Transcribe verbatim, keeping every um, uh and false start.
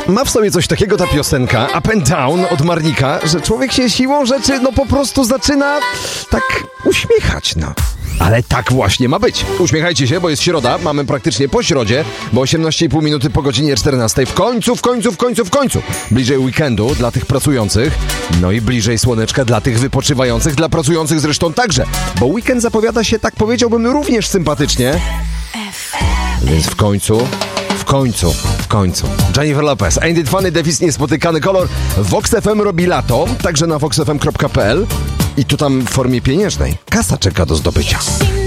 Ma w sobie coś takiego ta piosenka Up and Down od Marnika, że człowiek się siłą rzeczy no po prostu zaczyna tak uśmiechać, no. Ale tak właśnie ma być. Uśmiechajcie się, bo jest środa, mamy praktycznie po środzie, bo osiemnaście i pół minuty po godzinie czternastej. W końcu, w końcu, w końcu, w końcu. Bliżej weekendu dla tych pracujących, no i bliżej słoneczka dla tych wypoczywających, dla pracujących zresztą także. Bo weekend zapowiada się, tak powiedziałbym, również sympatycznie. Więc w końcu... W końcu, w końcu. Jennifer Lopez, Ain't It Funny, Devis Niespotykany Kolor. Vox F M robi lato, także na vox f m kropka p l i tu tam w formie pieniężnej. Kasa czeka do zdobycia.